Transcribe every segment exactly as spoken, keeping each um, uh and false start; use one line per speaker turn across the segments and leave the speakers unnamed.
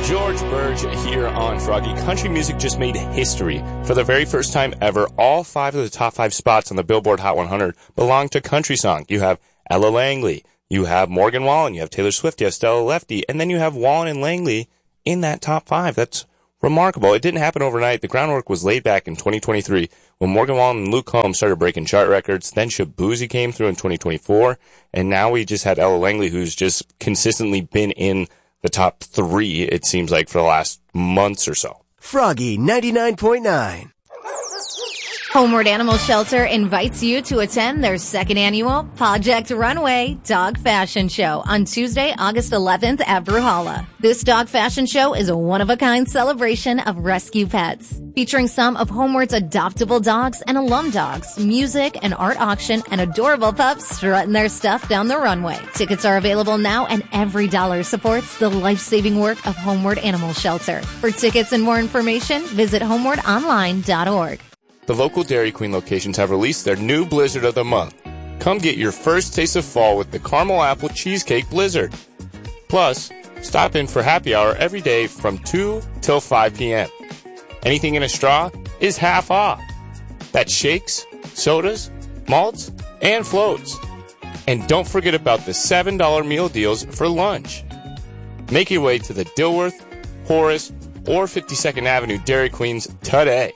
George Burge here on Froggy. Country music just made history. For the very first time ever, all five of the top five spots on the Billboard Hot one hundred belong to country song. You have Ella Langley, you have Morgan Wallen, you have Taylor Swift, you have Stella Lefty, and then you have Wallen and Langley in that top five. That's remarkable. It didn't happen overnight. The groundwork was laid back in twenty twenty-three when Morgan Wallen and Luke Combs started breaking chart records. Then Shabuzi came through in twenty twenty-four, and now we just had Ella Langley, who's just consistently been in the top three, it seems like, for the last months or so.
Froggy ninety-nine point nine.
Homeward Animal Shelter invites you to attend their second annual Project Runway Dog Fashion Show on Tuesday, August eleventh at Bruhala. This dog fashion show is a one-of-a-kind celebration of rescue pets, featuring some of Homeward's adoptable dogs and alum dogs, music, an art auction, and adorable pups strutting their stuff down the runway. Tickets are available now, and every dollar supports the life-saving work of Homeward Animal Shelter. For tickets and more information, visit homeward online dot org.
The local Dairy Queen locations have released their new Blizzard of the Month. Come get your first taste of fall with the Caramel Apple Cheesecake Blizzard. Plus, stop in for happy hour every day from two till five p.m. Anything in a straw is half off. That's shakes, sodas, malts, and floats. And don't forget about the seven dollar meal deals for lunch. Make your way to the Dilworth, Horace, or fifty-second Avenue Dairy Queens today.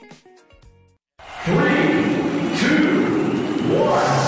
Three, two, one.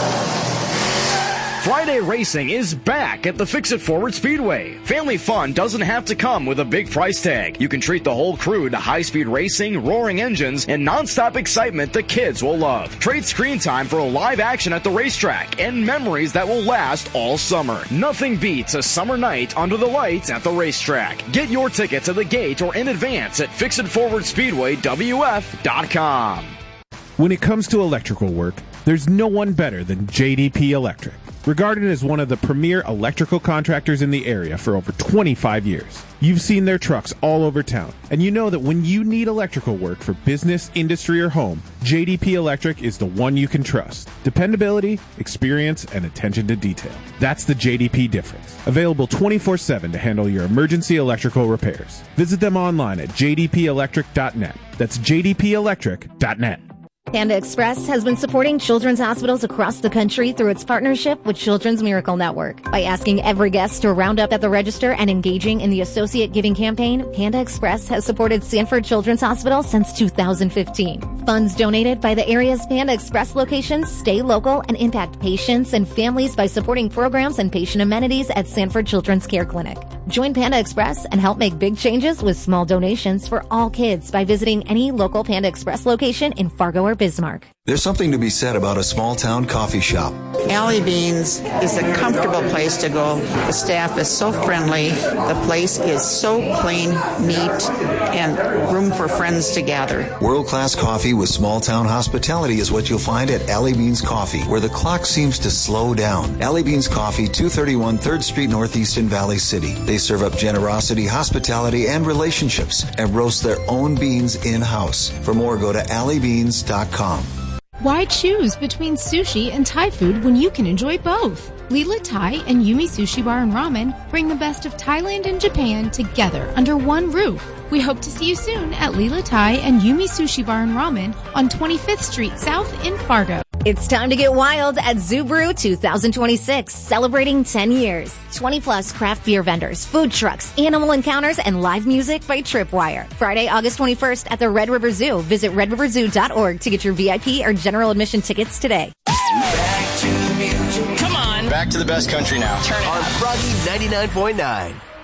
Friday Racing is back at the Fix-It Forward Speedway. Family fun doesn't have to come with a big price tag. You can treat the whole crew to high-speed racing, roaring engines, and non-stop excitement the kids will love. Trade screen time for live action at the racetrack and memories that will last all summer. Nothing beats a summer night under the lights at the racetrack. Get your tickets at the gate or in advance at fix it forward speedway w f dot com.
When it comes to electrical work, there's no one better than J D P Electric. Regarded as one of the premier electrical contractors in the area for over twenty-five years. You've seen their trucks all over town, and you know that when you need electrical work for business, industry, or home, J D P Electric is the one you can trust. Dependability, experience, and attention to detail. That's the J D P difference. Available twenty-four seven to handle your emergency electrical repairs. Visit them online at j d p electric dot net. That's j d p electric dot net.
Panda Express has been supporting children's hospitals across the country through its partnership with Children's Miracle Network. By asking every guest to round up at the register and engaging in the Associate Giving campaign, Panda Express has supported Sanford Children's Hospital since two thousand fifteen. Funds donated by the area's Panda Express locations stay local and impact patients and families by supporting programs and patient amenities at Sanford Children's Care Clinic. Join Panda Express and help make big changes with small donations for all kids by visiting any local Panda Express location in Fargo or Bismarck.
There's something to be said about a small-town coffee shop.
Alley Beans is a comfortable place to go. The staff is so friendly. The place is so clean, neat, and room for friends to gather.
World-class coffee with small-town hospitality is what you'll find at Alley Beans Coffee, where the clock seems to slow down. Alley Beans Coffee, two thirty-one third Street Northeast in Valley City. They serve up generosity, hospitality, and relationships, and roast their own beans in-house. For more, go to alley beans dot com.
Why choose between sushi and Thai food when you can enjoy both? Lila Thai and Yumi Sushi Bar and Ramen bring the best of Thailand and Japan together under one roof. We hope to see you soon at Lila Thai and Yumi Sushi Bar and Ramen on twenty-fifth Street South in Fargo.
It's time to get wild at Zubru twenty twenty-six, celebrating ten years. twenty plus craft beer vendors, food trucks, animal encounters, and live music by Tripwire. Friday, August twenty-first at the Red River Zoo. Visit red river zoo dot org to get your V I P or general admission tickets today.
Back to music.
Come on.
Back to the best country now.
Turn it
on
up.
Froggy ninety-nine point nine.